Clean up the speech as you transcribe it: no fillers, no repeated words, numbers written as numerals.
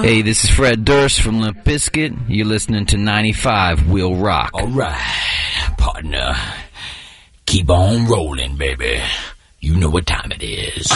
Hey, this is Fred Durst from Limp Bizkit. You're listening to 95 Will Rock. Alright, partner. Keep on rolling, baby. You know what time it is.